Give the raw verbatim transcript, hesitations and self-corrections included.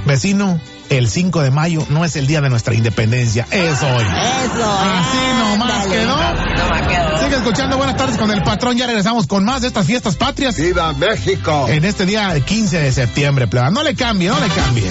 Vecino, el cinco de mayo no es el día de nuestra independencia, es hoy. Eso. Así nomás Dale. quedó. Nomás quedó. Sigue escuchando Buenas Tardes con el Patrón. Ya regresamos con más de estas fiestas patrias ¡Viva México! en este día quince de septiembre, pleba. No le cambie, no le cambie.